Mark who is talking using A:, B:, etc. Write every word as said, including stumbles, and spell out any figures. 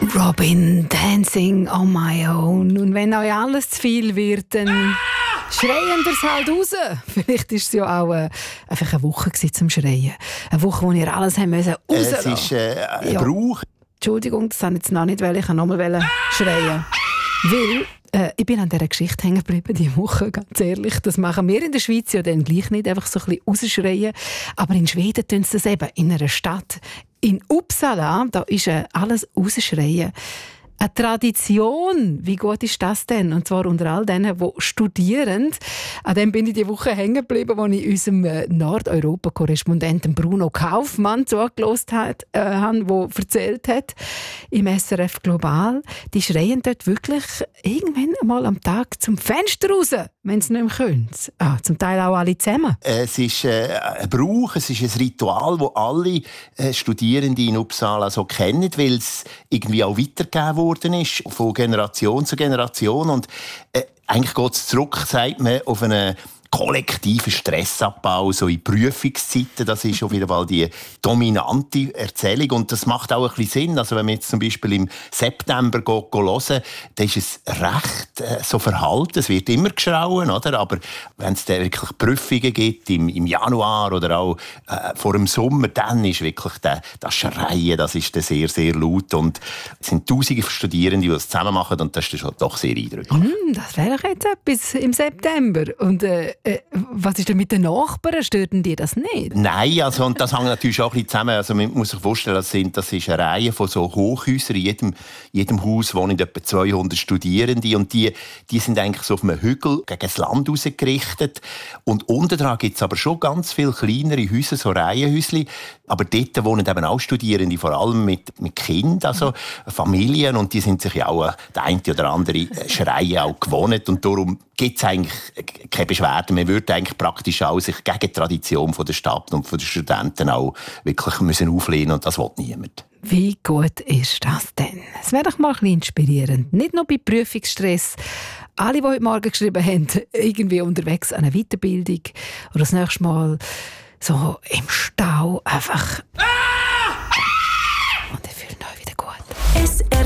A: Robin, Dancing on my own. Und wenn euch alles zu viel wird, dann schreien wir es halt raus. Vielleicht war es ja auch äh, einfach eine Woche zum Schreien. Eine Woche, wo ihr alles haben müssen rauslassen.
B: Es ist äh, ein
A: ja.
B: Brauch.
A: Entschuldigung, das wollte ich jetzt noch nicht, weil ich noch mal schreien Weil äh, ich bin an dieser Geschichte hängen geblieben, diese Woche, ganz ehrlich. Das machen wir in der Schweiz ja dann gleich nicht, einfach so ein bisschen rausschreien. Aber in Schweden tun sie das eben, in einer Stadt. In Uppsala, da ist äh, alles rausschreien. Eine Tradition, wie gut ist das denn? Und zwar unter all denen, die studieren. An dem bin ich die Woche hängen geblieben, als ich unserem Nordeuropa-Korrespondenten Bruno Kaufmann zugelassen habe, äh, der erzählt hat, im S R F Global, die schreien dort wirklich irgendwann einmal am Tag zum Fenster raus, wenn sie nicht mehr können. Ah, zum Teil auch alle zusammen.
B: Es ist äh, ein Brauch, es ist ein Ritual, das alle äh, Studierenden in Uppsala so kennen, weil es irgendwie auch weitergegeben wurde. Ist, von Generation zu Generation. Und äh, eigentlich geht es zurück, sagt man, auf einen kollektiven Stressabbau, so in Prüfungszeiten. Das ist auf jeden Fall die dominante Erzählung. Und das macht auch ein bisschen Sinn. Also wenn man jetzt zum Beispiel im September geht, hören, dann ist es recht äh, so verhalten. Es wird immer geschrauen, oder? Aber wenn es dann wirklich Prüfungen gibt, im, im Januar oder auch äh, vor dem Sommer, dann ist wirklich der, das Schreien, das ist dann sehr, sehr laut. Und es sind tausende Studierende, die das zusammen machen. Und das ist dann schon doch sehr eindrücklich.
A: Mm, das wäre jetzt etwas im September. Und äh, Äh, was ist denn mit den Nachbarn? Stören die das nicht?
B: Nein, also, und das hängt natürlich auch ein bisschen zusammen. Also, man muss sich vorstellen, das, sind, das ist eine Reihe von so Hochhäusern. In jedem, jedem Haus wohnen etwa zweihundert Studierende. Und die, die sind eigentlich so auf einem Hügel gegen das Land ausgerichtet. Und unten dran gibt es aber schon ganz viele kleinere Häuser, so Reihenhäuschen. Aber dort wohnen eben auch Studierende, vor allem mit, mit Kindern, also Familien. Und die sind sich ja auch der eine oder andere Schreien auch gewohnt. Und darum gibt es eigentlich keine Beschwerden. Man würde eigentlich praktisch auch sich gegen die Tradition von der Stadt und von den Studenten auch wirklich müssen auflehnen. Und das will niemand.
A: Wie gut ist das denn? Es wäre doch mal ein bisschen inspirierend. Nicht nur bei Prüfungsstress. Alle, die heute Morgen geschrieben haben, irgendwie unterwegs an einer Weiterbildung oder das nächste Mal so im Stau einfach